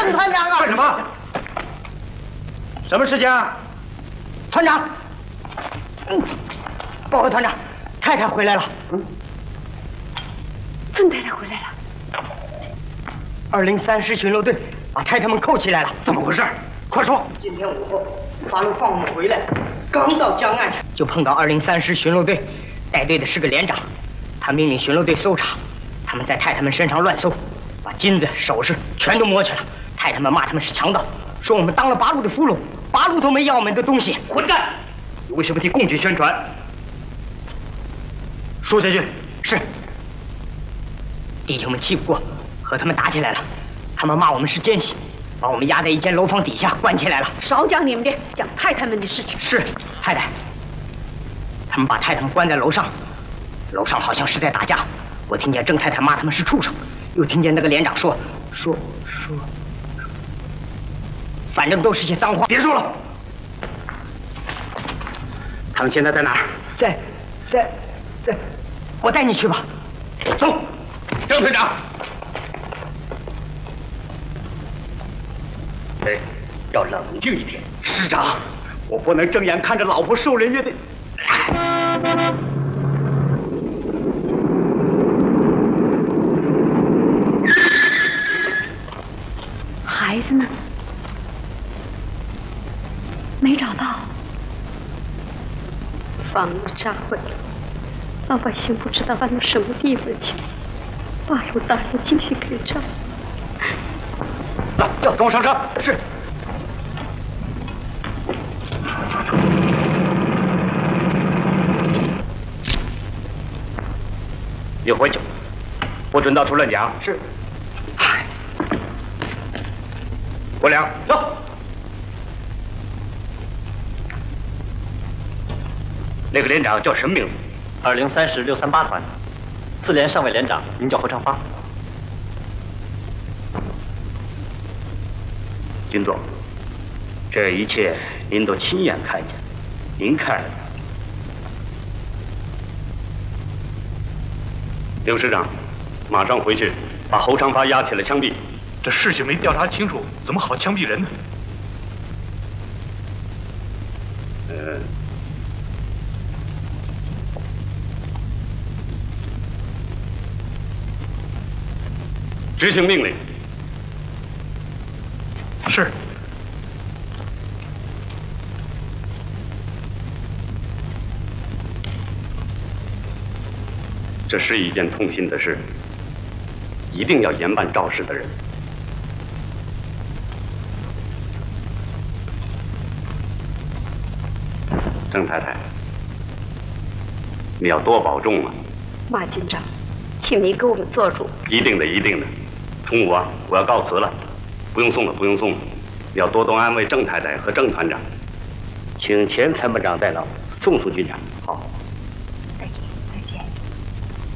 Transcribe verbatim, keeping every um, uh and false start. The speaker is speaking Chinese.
郑团长啊！ 干什么？什么事情啊？ 团长，嗯，报告团长，太太回来了。嗯， 郑太太回来了。 二零三师巡逻队把太太们扣起来了， 怎么回事？快说！ 今天午后，八路放我们回来，刚到江岸上，就碰到二零三师巡逻队，带队的是个连长，他命令巡逻队搜查，他们在太太们身上乱搜，把金子、首饰全都摸去了。太太们骂他们是强盗，说我们当了八路的俘虏，八路都没要我们的东西。 混蛋！你为什么替共军宣传？说下去。 是。弟兄们气不过，和他们打起来了。他们骂我们是奸细，把我们压在一间楼房底下关起来了。 少讲你们的，讲太太们的事情。 是，太太。他们把太太们关在楼上，楼上好像是在打架。我听见郑太太骂他们是畜生，又听见那个连长说说说，反正都是些脏话。 别说了。他们现在在哪儿？ 在，在，在。我带你去吧。 走，郑团长。哎，要冷静一点。师长，我不能睁眼看着老婆受人家的。 孩子呢？没找到。房子炸毁了，老百姓不知道搬到什么地方去。八路大人继续给账。 来，叫跟我上车。是。你回去，不准到处乱讲。是。嗨，国良，走。那个连长叫什么名字？ 二零三师六三八团，四连上尉连长，名叫何长发。 军总，这一切您都亲眼看见，您看。刘师长，马上回去把侯长发押起来枪毙。 这事情没调查清楚，怎么好枪毙人呢？ 呃，执行命令。 是。 这是一件痛心的事，一定要严办肇事的人。郑太太，你要多保重啊！ 马军长，请您给我们做主。 一定的，一定的。中午啊，我要告辞了，不用送了，不用送了。你要多多安慰郑太太和郑团长，请前参谋长代劳送送军长。好。